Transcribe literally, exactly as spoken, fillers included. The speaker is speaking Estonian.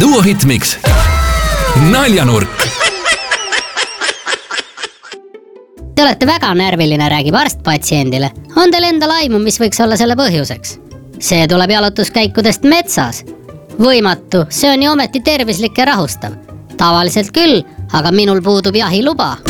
Duo Hitmix. Naljanurk. Te olete väga närviline, räägib arst patsiendile. On teil endal aimu, mis võiks olla selle põhjuseks? See tuleb jalutuskäikudest metsas. Võimatu, see on ju ometi tervislik ja rahustav. Tavaliselt küll, aga minul puudub jahiluba.